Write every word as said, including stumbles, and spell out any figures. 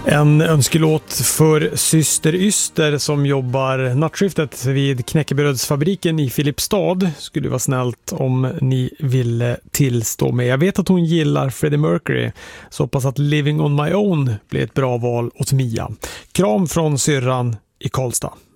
En önskelåt för syster Yster som jobbar nattskiftet vid knäckebrödsfabriken i Filipstad. Skulle vara snällt om ni ville tillstå mig. Jag vet att hon gillar Freddie Mercury, så hoppas att Living on my own blir ett bra val åt Mia. Kram från syrran i Karlstad.